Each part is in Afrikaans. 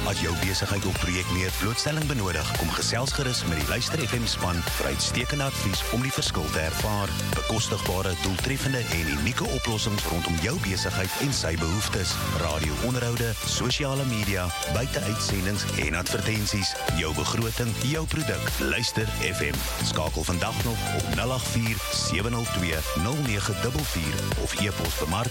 As jou besigheid of projek meer blootstelling benodig, kom gesels gerus met die Luister FM span vir uitstekende advies om die verskil te ervaar. Bekostigbare, doeltreffende en unieke oplossings rondom jou besigheid en sy behoeftes. Radio-onderhoude, sosiale media, buiteuitsendings en advertensies. Jou begroting, jou produk. Luister FM. Skakel vandag nog op 084-702-0944 of e-pos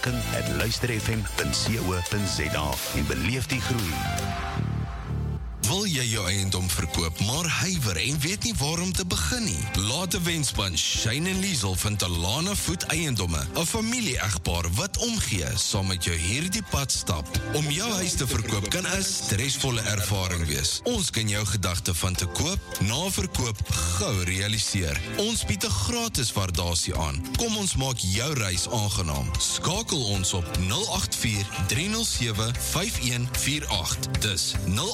bemarking@luisterfm.co.za en beleef die groei. Wil jy jou eiendom verkoop, maar huiwer en weet nie waar om te begin nie? Laat 'n wenspan Shane en Liesel van Talana Voet Eiendomme, 'n familie-egpaar wat omgee, saam met jou hierdie pad stap. Om jou huis te verkoop kan 'n stresvolle ervaring wees. Ons kan jou gedagte van te koop, na verkoop gou realiseer. Ons bied 'n gratis waardasie aan. Kom ons maak jou reis aangenaam. Skakel ons op 084-307-5148. Dis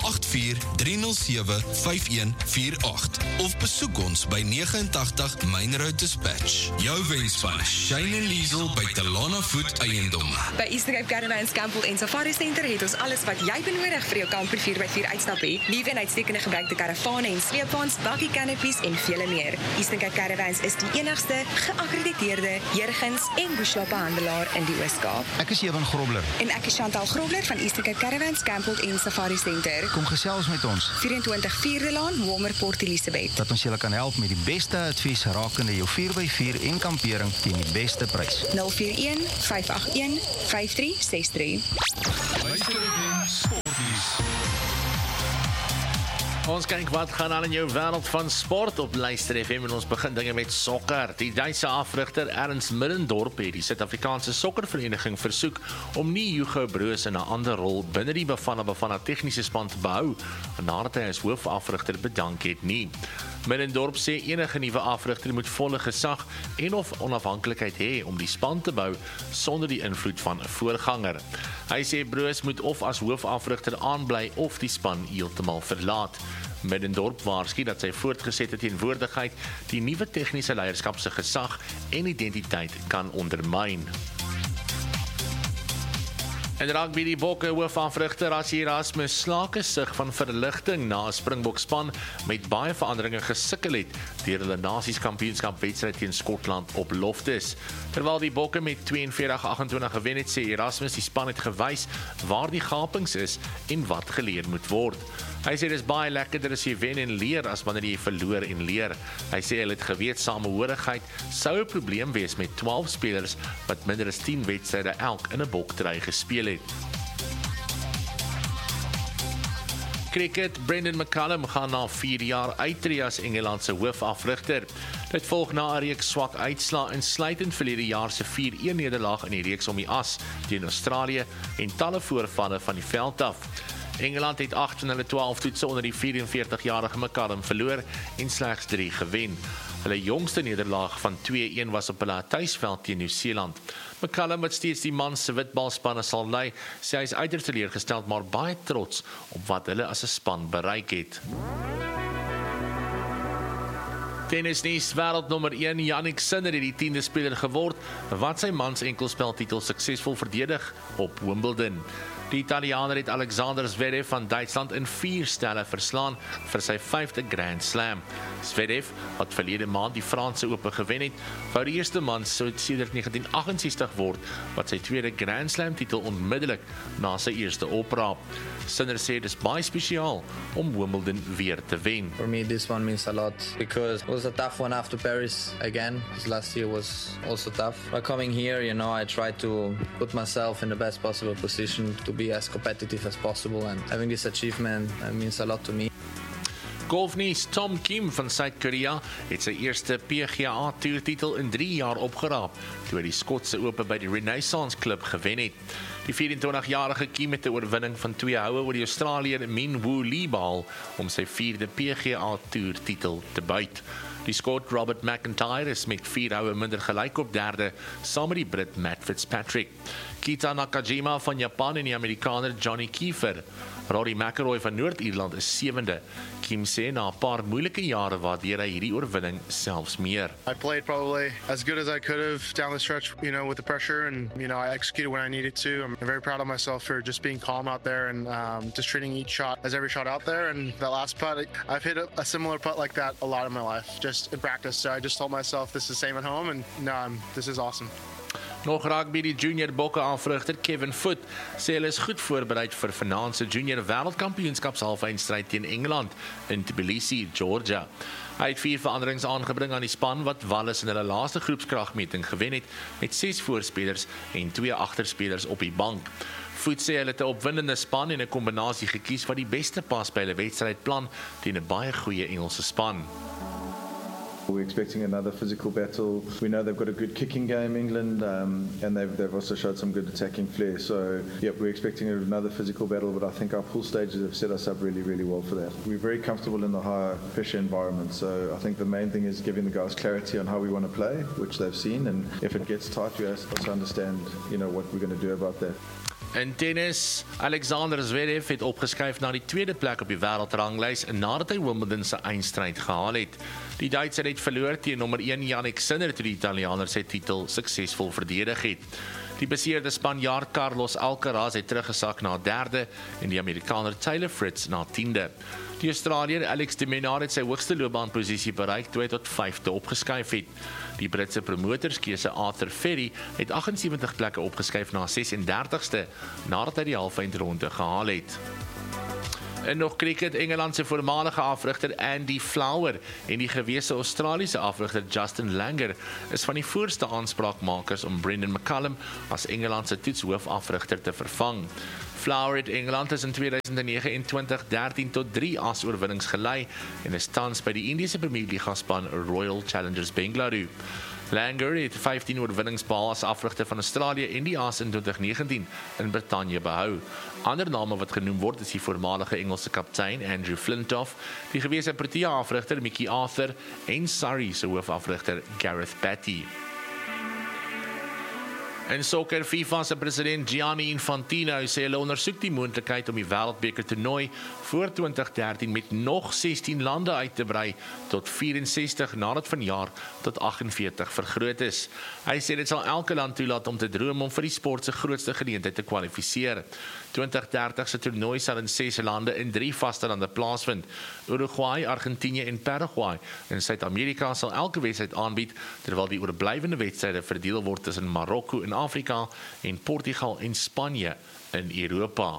084-307-5148 of besoek ons by 89 Main Road Dispatch. Jou wenspan Shane en Liesel by Talana Voet Eiendomme. By Eastern Cape Caravans, Campbell en Safari Center het ons alles wat jy benodig vir jou kamper 4x4 uitstappie. Liewe en uitstekende gebruikte karavane en sleepwaens, bakkie canopies en vele meer. Eastern Cape Caravans is die enigste geakkrediteerde Jurgens en Bushloppe handelaar in die Oos-Kaap. Ek is Ewan Grobler. En ek is Chantal Grobler van Eastern Cape Caravans, Campbell en Safari Center. Kom gesels met ons. 24 Vierde Laan, Walmer, Port Elizabeth. Dat ons julle kan help met die beste advies rakende jou 4x4 en kampering teen die beste prys. 041-581-5363. Ons kyk wat gaan aan in jou wêreld van sport op Luister FM en ons begin dinge met sokker. Die Duitse afrigter Ernst Middendorp het die Suid-Afrikaanse sokkervereniging versoek om nie Hugo Broos in 'n ander rol binne die Bafana tegniese span te behou, nadat hy as hoofafrigter bedank het nie. Middendorp sê enige nuwe afrigter moet volle gesag en of onafhanklikheid hê om die span te bou sonder die invloed van 'n voorganger. Hy sê Broos moet of as hoofafrigter aanbly of die span heeltemal verlaat. Middendorp waarsku dat sy voortgesette teenwoordigheid die nuwe tegniese leierskap se gesag en identiteit kan ondermyn. En rugby die Bokke hoofafrigter Erasmus Slake sug van verligting na 'n Springbokspan met baie veranderinge gesukkel het deur hulle Nasies-kampioenskap wedstryd teen Skotland op Loftus. Terwyl die Bokke met 42-28 gewen het, sê Erasmus die span het gewys waar die gapings is en wat geleer moet word. Hy sê dis baie lekkerder as jy wen en leer as wanneer jy verloor en leer. Hy sê hulle het geweet samehorigheid sou 'n probleem wees met 12 spelers wat minder as 10 wedstryde elk in 'n boktrui gespeel het. Cricket, Brendan McCullum gaan na 4 jaar uittreë as Engeland se hoofafrigter. Dit volg na 'n reeks swak uitslae insluitend verlede jaar se 4-1 nederlaag in die reeks om die as teen Australië en talle voorvalle van die veld af. Engeland het 8 van hulle 12 toetse onder die 44-jarige McCullum verloor en slegs 3 gewen. Hulle jongste nederlaag van 2-1 was op hulle tuisveld teen Nieu-Seeland. McCullum, wat steeds die man se witbalspanne sal lei, sê hy is uiters teleurgesteld maar baie trots op wat hulle as 'n span bereik het. Tennisnuus, wêreldnommer 1 Jannik Sinner het die 10de speler geword wat sy mans enkelspeltitel suksesvol verdedig op Wimbledon. Die Italianer het Alexander Zverev van Duitsland in 4 stelle verslaan vir sy 5de Grand Slam. Zverev, wat verlede maand die Franse Ope gewen het, wou die eerste man sedert 1968 word wat sy 2de Grand Slam titel onmiddellik na sy eerste opraap. Sinner sê dis baie spesiaal om Wimbledon weer te wen. For me, this one means a lot because it was a tough one after Paris again. This last year was also tough. But coming here, I tried to put myself in the best possible position to be as competitive as possible, and having this achievement means a lot to me. Golfnuus, Tom Kim van Suid-Korea het sy eerste PGA Tour-titel in 3 jaar opgeraap, toe hy die Skotse Ope by die Renaissance Club gewen het. Die 24-jarige Kim het 'n oorwinning van 2 houe oor die Australiër Min Woo Lee behaal om sy 4de PGA Tour-titel te byt. Die Skot Robert McIntyre is met 4 houe minder gelyk op 3de, saam met die Brit Matt Fitzpatrick. Kita Nakajima van Japan en die Amerikaner Johnny Kiefer. Rory McIlroy van Noord-Ierland is 7de. Kim sê na 'n paar moeilike jare waardeer hy hierdie oorwinning selfs meer. I played probably as good as I could have down the stretch, with the pressure, and I executed when I needed to. I'm very proud of myself for just being calm out there and just treating each shot as every shot out there. And that last putt, I've hit a similar putt like that a lot in my life, just in practice. So I just told myself this is the same at home, and this is awesome. Nog rugby die junior bokke afrigter Kevin Foot sê hulle is goed voorbereid vir vanaand se junior wêreldkampioenskapshalfeindstryd teen Engeland in Tbilisi, Georgia. Hy het 4 veranderings aangebring aan die span wat Wallis in hulle laaste groepskragmeting gewen het met 6 voorspelers en 2 agterspelers op die bank. Foot sê hulle het 'n opwindende span en 'n kombinasie gekies wat die beste pas by hulle wedstrydplan teen 'n baie goeie Engelse span. We're expecting another physical battle. We know they've got a good kicking game, England, and they've also showed some good attacking flair. So, we're expecting another physical battle, but I think our pool stages have set us up really, really well for that. We're very comfortable in the higher pressure environment, so I think the main thing is giving the guys clarity on how we want to play, which they've seen, and if it gets tight, we also understand, what we're going to do about that. In tennis, Alexander Zverev het opgeskuif na die 2de plek op die wêreldranglys nadat hy Wimbledon se eindstryd gehaal het. Die Duitser het verloor teen nommer 1 Jannik Sinner toe die Italianer sy titel suksesvol verdedig het. Die beseerde Spanjaard Carlos Alcaraz het teruggesak na 3de en die Amerikaner Taylor Fritz na 10de. Die Australiër Alex de Minaur het sy hoogste loopbaanposisie bereik toe hy tot 5de opgeskuif het. Die Britse promotorskeuse Arthur Ferry het 78 plekke opgeskuif na 36ste nadat hy die halfeindronde gehaal het. En nog cricket, Engeland se voormalige afrigter Andy Flower en die gewese Australiese afrigter Justin Langer is van die voorste aanspraakmakers om Brendan McCullum as Engeland se toetshoofafrigter te vervang. Flower het Engeland in 2009 en 2013 tot 3 as-oorwinnings gelei en is tans by die Indiese Premier Liga span Royal Challengers Bengaluru. Langer het 15 oorwinnings behaal as afrigter van Australië en die as in 2019 in Brittanje behou. Ander name wat genoem word is die voormalige Engelse kaptein Andrew Flintoff, die gewese Protea afrigter Mickey Arthur en Surrey se hoofafrigter Gareth Batty. In sokker, FIFA se president Gianni Infantino sê hulle ondersoek die moontlikheid om die wêreldbeker toernooi voor 2013 met nog 16 lande uit te brei tot 64 nadat vanjaar tot 48 vergroot is. Hy sê dit sal elke land toelaat om te droom om vir die sport se grootste geleentheid te kwalifiseer. 2030 se toernooi sal in 6 lande in 3 vaste lande plaasvind. Uruguay, Argentinië en Paraguay. In Suid-Amerika sal elke wedstryd aanbied terwyl die oorblywende wedstryde verdeel word tussen Marokko in Afrika en Portugal en Spanje in Europa.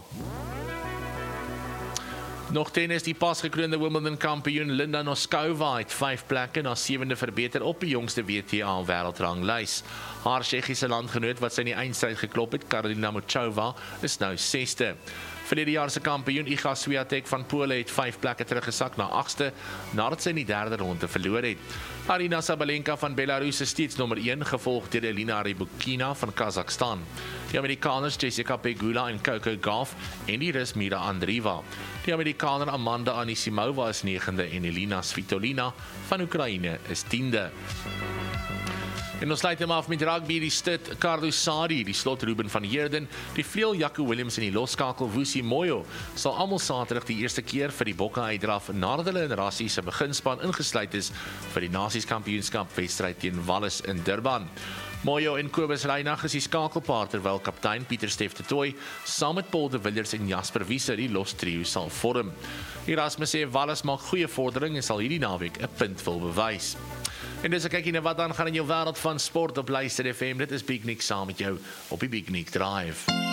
Nog tennis, die pasgekroonde Wimbledon kampioen Linda Noskova het 5 plekke na 7de verbeter op die jongste WTA wêreldranglys. Haar Tsjechiese landgenoot wat sy in die eindstryd geklop het, Karolina Muchova, is nou 6de. Verlede jaar se kampioen Iga Swiatek van Pole het 5 plekke teruggesak na 8ste nadat sy in die 3de ronde verloor het. Arina Sabalenka van Belarus is steeds nommer 1, gevolg deur Elina Rybakina van Kazakhstan. Die Amerikaners Jessica Pegula en Coco Gauff en die Rus Mira Andreeva. Die Amerikaner Amanda Anisimova is 9de en Elina Svitolina van Oekraïne is 10de. En ons sluit hem af met rugby, die stit Carlos Sadi, die slot Ruben van Heerden, die vleuel Jaco Williams en die loskakel Vusi Moyo sal almal Saterdag die eerste keer vir die bokke uitdraf nadat hulle in Rassie se beginspan ingesluit is vir die Nasieskampioenskap wedstryd teen Wallis in Durban. Moyo en Kobus Reinagh is die skakelpaar terwyl kaptein Pieter Steff de Tooy saam met Paul de Villiers en Jasper Wiese die los trio sal vorm. Erasmus sê Wallis maak goeie vordering en sal hierdie naweek 'n punt wil bewys. En dis 'n kykie na wat dan gaan in jou wêreld van sport op Luister FM. Dit is Big Nick saam met jou op die Big Nick Drive.